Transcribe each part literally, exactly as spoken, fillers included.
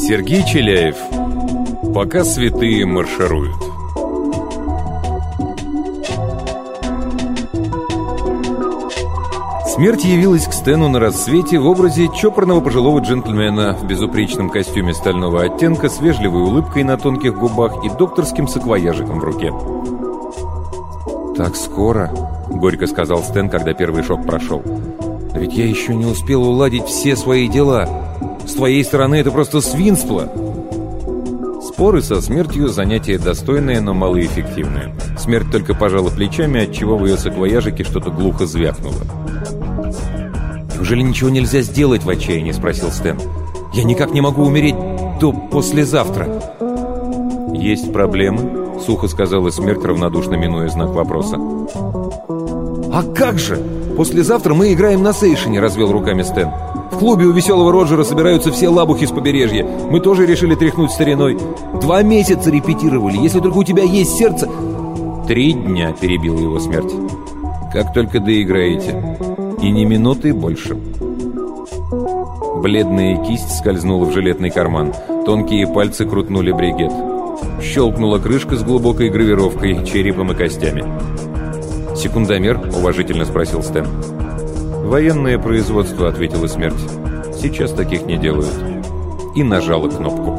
Сергей Челяев. Пока святые маршируют. Смерть явилась к Стэну на рассвете в образе чопорного пожилого джентльмена в безупречном костюме стального оттенка с вежливой улыбкой на тонких губах и докторским саквояжиком в руке. «Так скоро?» — горько сказал Стэн, когда первый шок прошел. «А ведь я еще не успел уладить все свои дела. С твоей стороны это просто свинство!» Споры со смертью — занятие достойное, но малоэффективное. Смерть только пожала плечами, отчего в ее саквояжике что-то глухо звякнуло. «Неужели ничего нельзя сделать?» — в отчаянии спросил Стэн. «Я никак не могу умереть до послезавтра». «Есть проблемы?» — сухо сказала смерть, равнодушно минуя знак вопроса. «А как же? Послезавтра мы играем на сейшене», — развел руками Стэн. «В клубе у веселого Роджера собираются все лабухи с побережья. Мы тоже решили тряхнуть стариной. Два месяца репетировали. Если только у тебя есть сердце...» «Три дня», — перебила его смерть. «Как только доиграете. И ни минуты больше». Бледная кисть скользнула в жилетный карман. Тонкие пальцы крутнули бригет. Щелкнула крышка с глубокой гравировкой, черепом и костями. «Секундомер?» — уважительно спросил Стэн. «Военное производство», — ответила смерть. «Сейчас таких не делают». И нажала кнопку.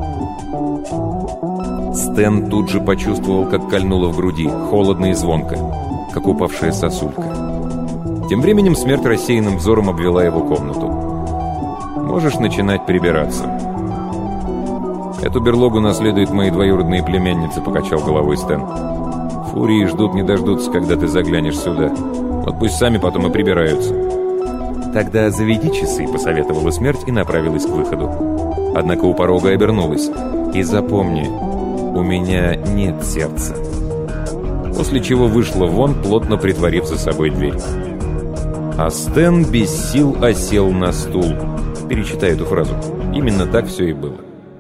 Стэн тут же почувствовал, как кольнуло в груди, холодно и звонко, как упавшая сосулька. Тем временем смерть рассеянным взором обвела его комнату. «Можешь начинать прибираться». «Эту берлогу наследуют мои двоюродные племянницы», — покачал головой Стэн. «Фурии ждут не дождутся, когда ты заглянешь сюда. Вот пусть сами потом и прибираются». «Тогда заведи часы», — посоветовала смерть и направилась к выходу. Однако у порога обернулась. «И запомни, у меня нет сердца». После чего вышла вон, плотно притворив за собой дверь. А Стэн без сил осел на стул. Перечитай эту фразу. Именно так все и было.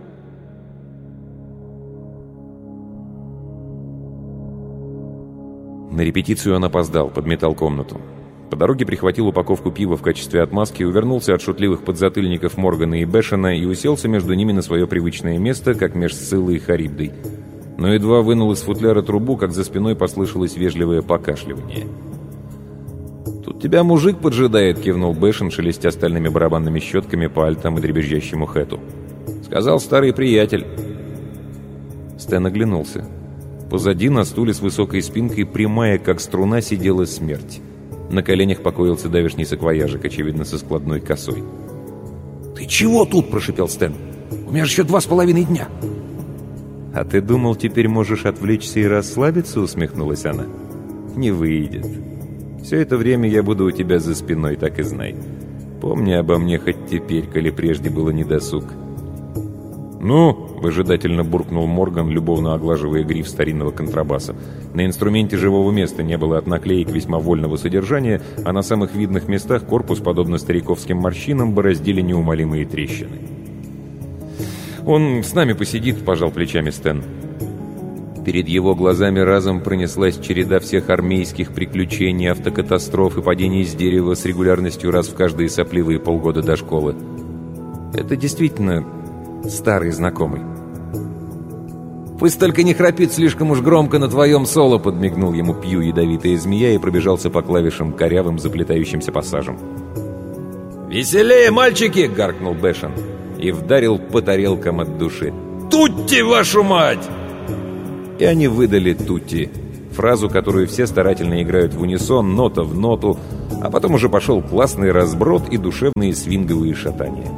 На репетицию он опоздал, подметал комнату. По дороге прихватил упаковку пива в качестве отмазки, увернулся от шутливых подзатыльников Моргана и Бэшена и уселся между ними на свое привычное место, как меж Сциллой и Харибдой. Но едва вынул из футляра трубу, как за спиной послышалось вежливое покашливание. «Тут тебя мужик поджидает», — кивнул Бэшен, шелестя стальными барабанными щетками по альтам и дребезжащему хэту. «Сказал старый приятель». Стэн оглянулся. Позади на стуле с высокой спинкой, прямая как струна, сидела смерть. На коленях покоился давешний саквояжик, очевидно, со складной косой. «Ты чего тут?» — прошипел Стэн. «У меня же еще два с половиной дня». «А ты думал, теперь можешь отвлечься и расслабиться?» — усмехнулась она. «Не выйдет. Все это время я буду у тебя за спиной, так и знай. Помни обо мне хоть теперь, коли прежде было недосуг». «Ну?» — выжидательно буркнул Морган, любовно оглаживая гриф старинного контрабаса. На инструменте живого места не было от наклеек весьма вольного содержания, а на самых видных местах корпус, подобно стариковским морщинам, бороздили неумолимые трещины. «Он с нами посидит», — пожал плечами Стэн. Перед его глазами разом пронеслась череда всех армейских приключений, автокатастроф и падений с дерева с регулярностью раз в каждые сопливые полгода до школы. Это действительно старый знакомый. «Пусть только не храпит слишком уж громко на твоем соло», — подмигнул ему Пью ядовитая змея и пробежался по клавишам корявым заплетающимся пассажем. «Веселее, мальчики!» — гаркнул Бэшен и вдарил по тарелкам от души. «Тутти, вашу мать!» И они выдали «Тутти», фразу, которую все старательно играют в унисон, нота в ноту, а потом уже пошел классный разброд и душевные свинговые шатания.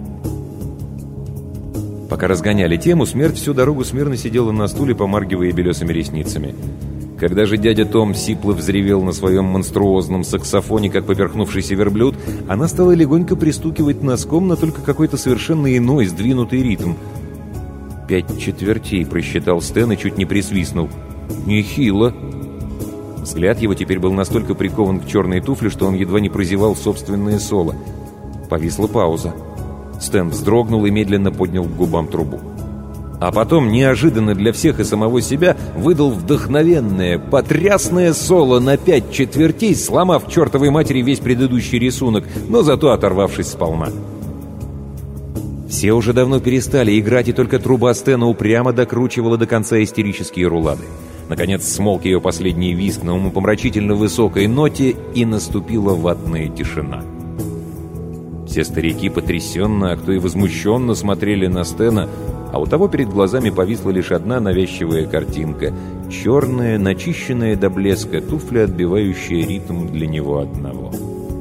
Пока разгоняли тему, смерть всю дорогу смирно сидела на стуле, помаргивая белесыми ресницами. Когда же дядя Том сипло взревел на своем монструозном саксофоне, как поперхнувшийся верблюд, она стала легонько пристукивать носком на только какой-то совершенно иной, сдвинутый ритм. «Пять четвертей», — просчитал Стэн и чуть не присвистнул. «Нехило». Взгляд его теперь был настолько прикован к черной туфле, что он едва не прозевал собственное соло. Повисла пауза. Стэн вздрогнул и медленно поднял к губам трубу. А потом, неожиданно для всех и самого себя, выдал вдохновенное, потрясное соло на пять четвертей, сломав к чертовой матери весь предыдущий рисунок, но зато оторвавшись сполна. Все уже давно перестали играть, и только труба Стэна упрямо докручивала до конца истерические рулады. Наконец смолк ее последний визг на умопомрачительно высокой ноте, и наступила ватная тишина. Все старики потрясенно, а кто и возмущенно смотрели на Стэна, а у того перед глазами повисла лишь одна навязчивая картинка — черная, начищенная до блеска туфля, отбивающая ритм для него одного.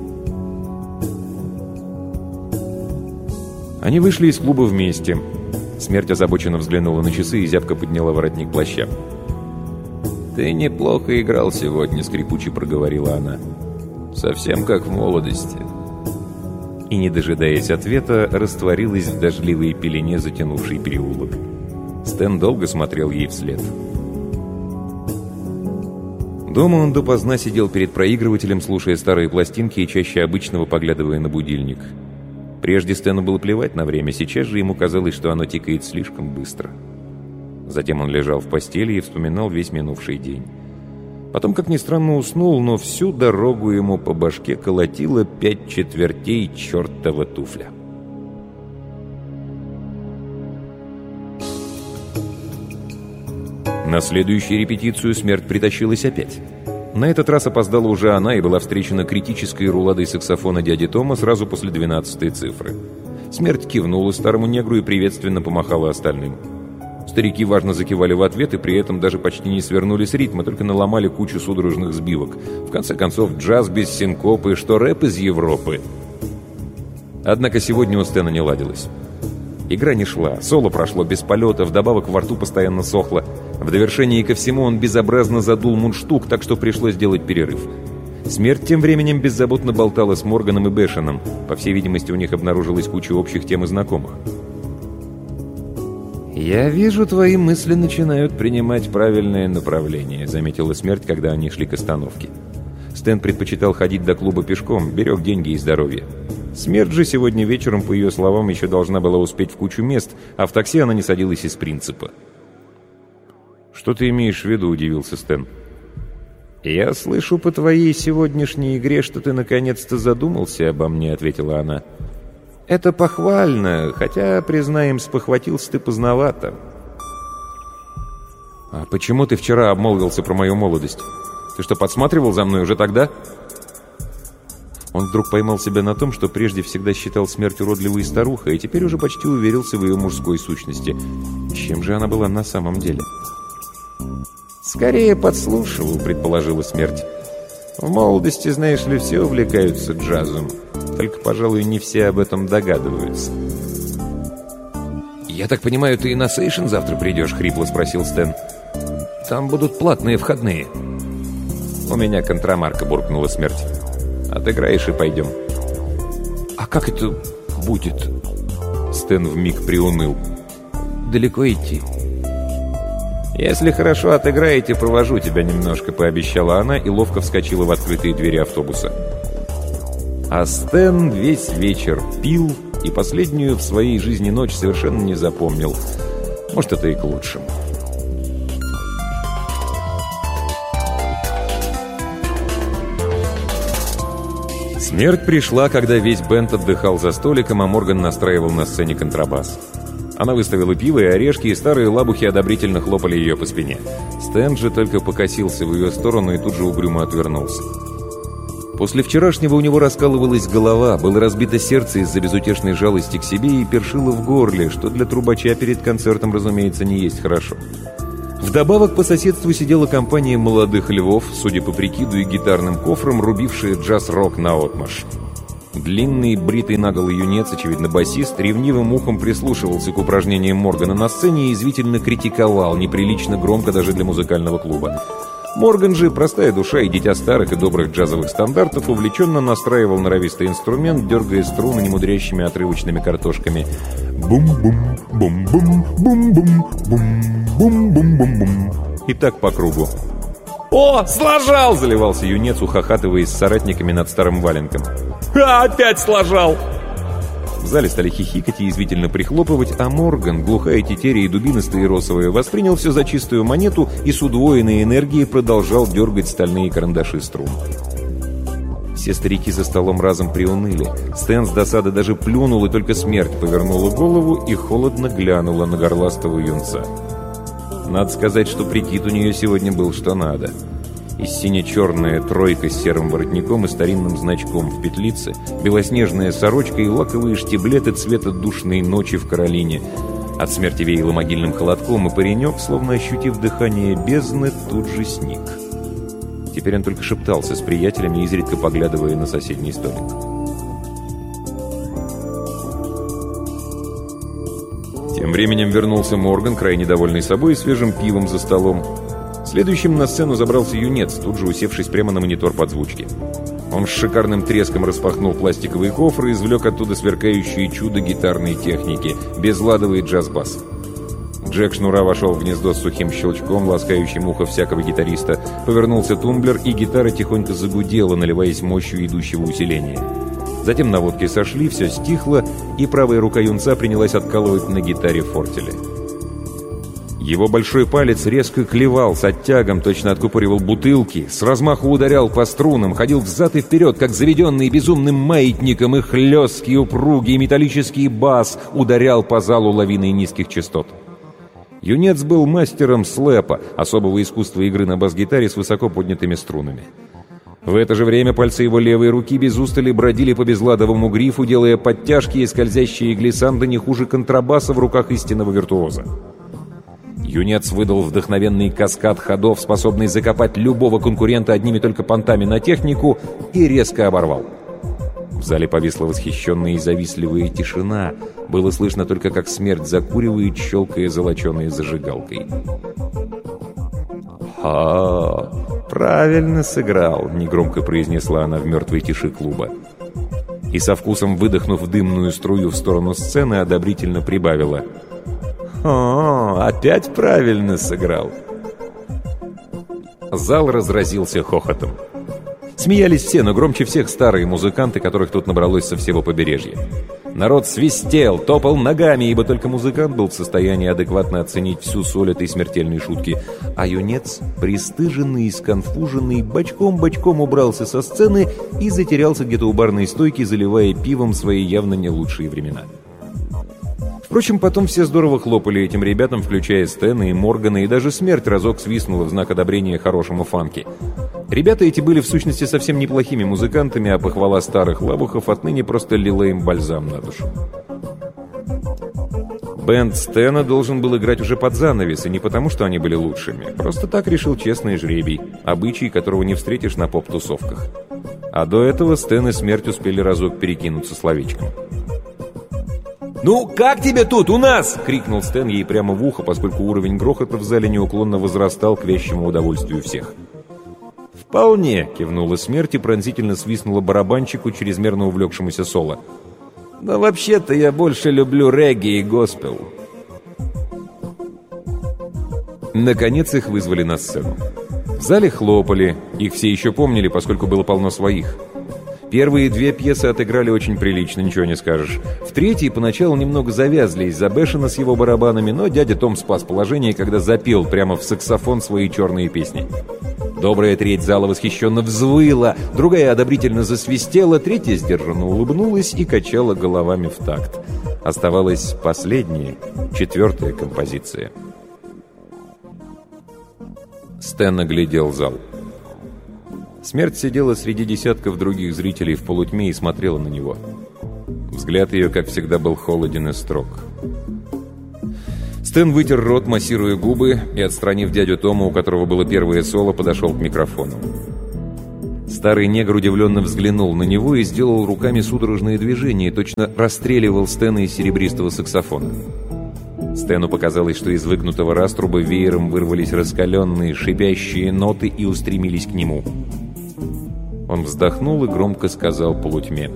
Они вышли из клуба вместе. Смерть озабоченно взглянула на часы и зябко подняла воротник плаща. «Ты неплохо играл сегодня», — скрипуче проговорила она. «Совсем как в молодости». И, не дожидаясь ответа, растворилась в дождливой пелене, затянувшей переулок. Стэн долго смотрел ей вслед. Дома он допоздна сидел перед проигрывателем, слушая старые пластинки и чаще обычного поглядывая на будильник. Прежде Стэну было плевать на время, сейчас же ему казалось, что оно тикает слишком быстро. Затем он лежал в постели и вспоминал весь минувший день. Потом, как ни странно, уснул, но всю дорогу ему по башке колотило пять четвертей чертова туфля. На следующую репетицию смерть притащилась опять. На этот раз опоздала уже она и была встречена критической руладой саксофона дяди Тома сразу после двенадцатой цифры. Смерть кивнула старому негру и приветственно помахала остальным. Старики важно закивали в ответ и при этом даже почти не свернули с ритма, только наломали кучу судорожных сбивок. В конце концов, джаз без синкопы, что рэп из Европы. Однако сегодня у Стэна не ладилось. Игра не шла, соло прошло без полета, вдобавок во рту постоянно сохло. В довершении ко всему он безобразно задул мундштук, так что пришлось сделать перерыв. Смерть тем временем беззаботно болтала с Морганом и Бэшеном. По всей видимости, у них обнаружилась куча общих тем и знакомых. «Я вижу, твои мысли начинают принимать правильное направление», — заметила Смерть, когда они шли к остановке. Стэн предпочитал ходить до клуба пешком, берег деньги и здоровье. Смерть же сегодня вечером, по ее словам, еще должна была успеть в кучу мест, а в такси она не садилась из принципа. «Что ты имеешь в виду?» — удивился Стэн. «Я слышу по твоей сегодняшней игре, что ты наконец-то задумался обо мне», — ответила она. «Это похвально, хотя, признаем, спохватился ты поздновато». «А почему ты вчера обмолвился про мою молодость? Ты что, подсматривал за мной уже тогда?» Он вдруг поймал себя на том, что прежде всегда считал смерть уродливой старухой, и теперь уже почти уверился в ее мужской сущности. Чем же она была на самом деле? «Скорее подслушивал», — предположила Смерть. «В молодости, знаешь ли, все увлекаются джазом. Только, пожалуй, не все об этом догадываются». «Я так понимаю, ты и на сейшн завтра придешь?» — хрипло спросил Стэн. «Там будут платные входные». «У меня контрамарка», — буркнула Смерть. «Отыграешь и пойдем». «А как это будет?» Стэн вмиг приуныл. «Далеко идти?» «Если хорошо отыграете, провожу тебя немножко», — пообещала она и ловко вскочила в открытые двери автобуса. А Стэн весь вечер пил и последнюю в своей жизни ночь совершенно не запомнил. Может, это и к лучшему. Смерть пришла, когда весь бэнд отдыхал за столиком, а Морган настраивал на сцене контрабас. Она выставила пиво и орешки, и старые лабухи одобрительно хлопали ее по спине. Стэн же только покосился в ее сторону и тут же угрюмо отвернулся. После вчерашнего у него раскалывалась голова, было разбито сердце из-за безутешной жалости к себе и першило в горле, что для трубача перед концертом, разумеется, не есть хорошо. Вдобавок по соседству сидела компания молодых львов, судя по прикиду и гитарным кофрам, рубившие джаз-рок наотмашь. Длинный, бритый наголо юнец, очевидно басист, ревнивым ухом прислушивался к упражнениям Моргана на сцене и извительно критиковал, неприлично громко даже для музыкального клуба. Морган же, простая душа и дитя старых и добрых джазовых стандартов, увлеченно настраивал норовистый инструмент, дергая струны немудрящими отрывочными картошками. Бум-бум, бум-бум, бум-бум, бум-бум-бум-бум-бум. И так по кругу. «О, сложал!» — заливался юнец, ухахатываясь с соратниками над старым валенком. «А, опять сложал!» В зале стали хихикать и язвительно прихлопывать, а Морган, глухая тетеря и дубинистая и росовая, воспринял все за чистую монету и с удвоенной энергией продолжал дергать стальные карандаши струн. Все старики за столом разом приуныли. Стэн с досады даже плюнул, и только смерть повернула голову и холодно глянула на горластого юнца. Надо сказать, что прикид у нее сегодня был что надо. И сине-черная тройка с серым воротником и старинным значком в петлице, белоснежная сорочка и лаковые штиблеты цвета душной ночи в Каролине. От смерти веяло могильным холодком, и паренек, словно ощутив дыхание бездны, тут же сник. Теперь он только шептался с приятелями, изредка поглядывая на соседний столик. Тем временем вернулся Морган, крайне довольный собой и свежим пивом за столом. Следующим на сцену забрался юнец, тут же усевшись прямо на монитор подзвучки. Он с шикарным треском распахнул пластиковые кофры и извлек оттуда сверкающие чудо гитарной техники, безладовый джаз-бас. Джек Шнура вошел в гнездо с сухим щелчком, ласкающим ухо всякого гитариста, повернулся тумблер, и гитара тихонько загудела, наливаясь мощью идущего усиления. Затем наводки сошли, все стихло, и правая рука юнца принялась откалывать на гитаре фортели. Его большой палец резко клевал с оттягом, точно откупоривал бутылки, с размаху ударял по струнам, ходил взад и вперед, как заведенный безумным маятником, и хлесткий, упругий металлический бас ударял по залу лавиной низких частот. Юнец был мастером слэпа, особого искусства игры на бас-гитаре с высоко поднятыми струнами. В это же время пальцы его левой руки без устали бродили по безладовому грифу, делая подтяжки и скользящие глиссанды не хуже контрабаса в руках истинного виртуоза. Юнец выдал вдохновенный каскад ходов, способный закопать любого конкурента одними только понтами на технику, и резко оборвал. В зале повисла восхищенная и завистливая тишина. Было слышно только, как смерть закуривает, щелкая золоченой зажигалкой. «А, правильно сыграл», — негромко произнесла она в мертвой тиши клуба. И со вкусом выдохнув дымную струю в сторону сцены, одобрительно прибавила: «О, опять правильно сыграл». Зал разразился хохотом. Смеялись все, но громче всех старые музыканты, которых тут набралось со всего побережья. Народ свистел, топал ногами, ибо только музыкант был в состоянии адекватно оценить всю соль этой смертельной шутки. А юнец, пристыженный и сконфуженный, бочком-бочком убрался со сцены и затерялся где-то у барной стойки, заливая пивом свои явно не лучшие времена. Впрочем, потом все здорово хлопали этим ребятам, включая Стэна и Моргана, и даже смерть разок свистнула в знак одобрения хорошему фанки. Ребята эти были в сущности совсем неплохими музыкантами, а похвала старых лабухов отныне просто лила им бальзам на душу. Бэнд Стэна должен был играть уже под занавес, и не потому, что они были лучшими. Просто так решил честный жребий, обычай, которого не встретишь на поп-тусовках. А до этого Стэн и смерть успели разок перекинуться словечком. «Ну, как тебе тут, у нас?» — крикнул Стэн ей прямо в ухо, поскольку уровень грохота в зале неуклонно возрастал к вящему удовольствию всех. «Вполне», — кивнула смерть и пронзительно свистнула барабанщику, чрезмерно увлекшемуся соло. «Но вообще-то я больше люблю регги и госпел». Наконец их вызвали на сцену. В зале хлопали, их все еще помнили, поскольку было полно своих. Первые две пьесы отыграли очень прилично, ничего не скажешь. В третьей поначалу немного завязли из-за Бэшена с его барабанами, но дядя Том спас положение, когда запел прямо в саксофон свои черные песни. Добрая треть зала восхищенно взвыла, другая одобрительно засвистела, третья сдержанно улыбнулась и качала головами в такт. Оставалась последняя, четвертая композиция. Стэн оглядел зал. Смерть сидела среди десятков других зрителей в полутьме и смотрела на него. Взгляд ее, как всегда, был холоден и строг. Стэн вытер рот, массируя губы, и, отстранив дядю Тома, у которого было первое соло, подошел к микрофону. Старый негр удивленно взглянул на него и сделал руками судорожные движения, точно расстреливал Стэна из серебристого саксофона. Стэну показалось, что из выгнутого раструба веером вырвались раскаленные, шипящие ноты и устремились к нему. Он вздохнул и громко сказал полутьме: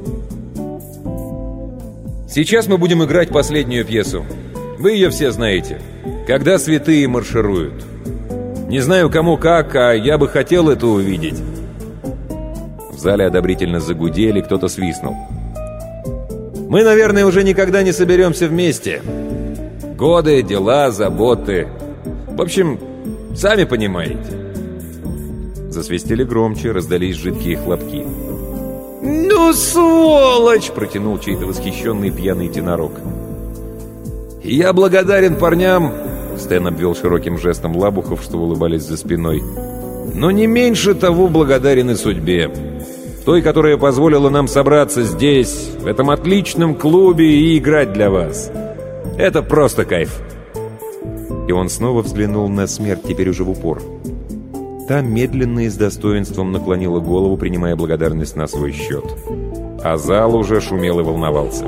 «Сейчас мы будем играть последнюю пьесу. Вы ее все знаете. Когда святые маршируют. Не знаю, кому как, а я бы хотел это увидеть». В зале одобрительно загудели, кто-то свистнул. «Мы, наверное, уже никогда не соберемся вместе. Годы, дела, заботы. В общем, сами понимаете». Засвистели громче, раздались жидкие хлопки. «Ну, сволочь!» — протянул чей-то восхищенный пьяный тенорок. «Я благодарен парням», — Стэн обвел широким жестом лабухов, что улыбались за спиной, «но не меньше того благодарен и судьбе. Той, которая позволила нам собраться здесь, в этом отличном клубе и играть для вас. Это просто кайф». И он снова взглянул на смерть, теперь уже в упор. Та медленно и с достоинством наклонила голову, принимая благодарность на свой счет. А зал уже шумел и волновался.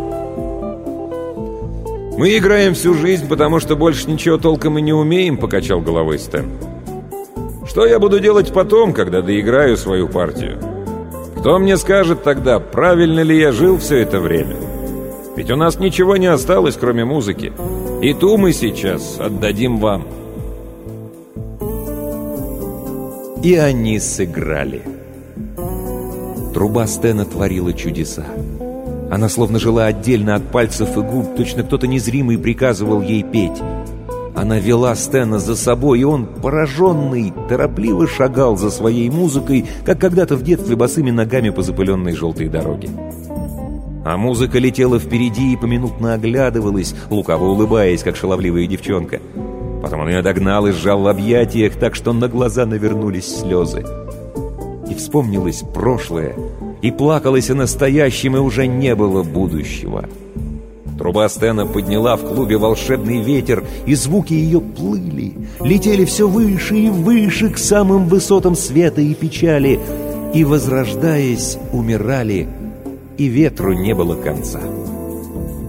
«Мы играем всю жизнь, потому что больше ничего толком и не умеем», — покачал головой Стэн. «Что я буду делать потом, когда доиграю свою партию? Кто мне скажет тогда, правильно ли я жил все это время? Ведь у нас ничего не осталось, кроме музыки. И ту мы сейчас отдадим вам». И они сыграли. Труба Стэна творила чудеса. Она словно жила отдельно от пальцев и губ, точно кто-то незримый приказывал ей петь. Она вела Стэна за собой, и он, пораженный, торопливо шагал за своей музыкой, как когда-то в детстве босыми ногами по запыленной желтой дороге. А музыка летела впереди и поминутно оглядывалась, лукаво улыбаясь, как шаловливая девчонка. Потом он ее догнал и сжал в объятиях, так что на глаза навернулись слезы. И вспомнилось прошлое, и плакалось о настоящем, и уже не было будущего. Труба Стэна подняла в клубе волшебный ветер, и звуки ее плыли, летели все выше и выше к самым высотам света и печали, и, возрождаясь, умирали, и ветру не было конца.